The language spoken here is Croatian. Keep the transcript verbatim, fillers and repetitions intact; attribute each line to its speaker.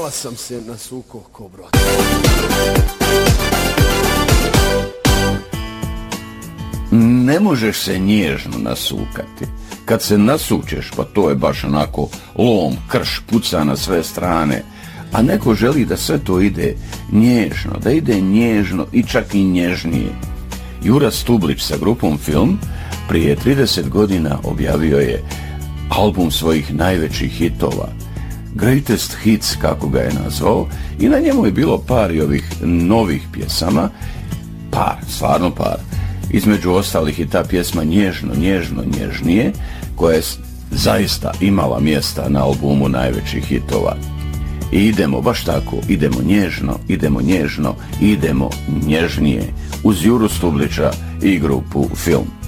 Speaker 1: Ja sam se nasukao ko brod.
Speaker 2: Ne možeš se nježno nasukati. Kad se nasučeš, pa to je baš onako lom, krš, puca na sve strane. A neko želi da sve to ide nježno, da ide nježno i čak i nježnije. Jura Stublić sa grupom Film prije trideset godina objavio je album svojih najvećih hitova, Greatest Hits kako ga je nazvao, i na njemu je bilo par i ovih novih pjesama, par, stvarno par. Između ostalih i ta pjesma Nježno, nježno, nježnije, koja je zaista imala mjesta na albumu najvećih hitova. I idemo baš tako, idemo nježno, idemo nježno, idemo nježnije uz Juru Stublića i grupu Film.